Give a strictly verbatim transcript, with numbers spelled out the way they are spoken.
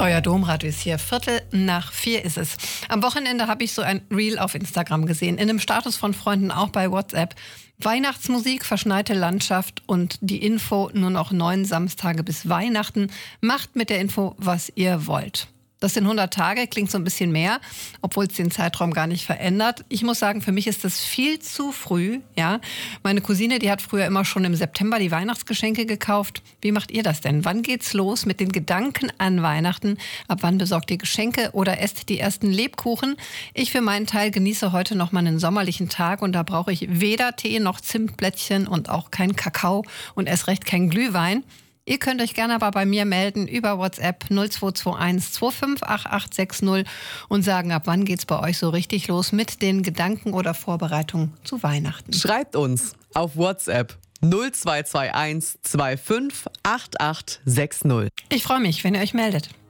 Euer Domradio ist hier. Viertel nach vier ist es. Am Wochenende habe ich so ein Reel auf Instagram gesehen. In einem Status von Freunden, auch bei WhatsApp. Weihnachtsmusik, verschneite Landschaft und die Info, nur noch neun Samstage bis Weihnachten. Macht mit der Info, was ihr wollt. Das sind hundert Tage, klingt so ein bisschen mehr, obwohl es den Zeitraum gar nicht verändert. Ich muss sagen, für mich ist das viel zu früh. Ja, meine Cousine, die hat früher immer schon im September die Weihnachtsgeschenke gekauft. Wie macht ihr das denn? Wann geht's los mit den Gedanken an Weihnachten? Ab wann besorgt ihr Geschenke oder esst die ersten Lebkuchen? Ich für meinen Teil genieße heute noch mal einen sommerlichen Tag und da brauche ich weder Tee noch Zimtblättchen und auch kein Kakao und erst recht kein Glühwein. Ihr könnt euch gerne aber bei mir melden über WhatsApp null zwei zwei eins zwei fünf acht acht sechs null und sagen, ab wann geht's bei euch so richtig los mit den Gedanken oder Vorbereitungen zu Weihnachten. Schreibt uns auf WhatsApp null zwei zwei eins zwei fünf acht acht sechs null. Ich freue mich, wenn ihr euch meldet.